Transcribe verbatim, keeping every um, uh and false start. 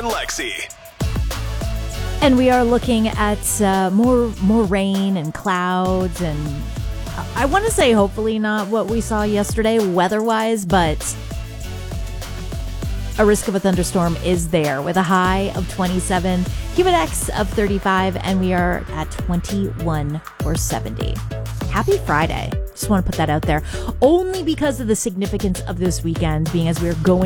Lexi. And we are looking at uh, more more rain and clouds, and I want to say hopefully not what we saw yesterday weather-wise, but a risk of a thunderstorm is there with a high of twenty-seven, humid X of thirty-five, and we are at twenty-one or seventy. Happy Friday. Just want to put that out there, only because of the significance of this weekend being as we're going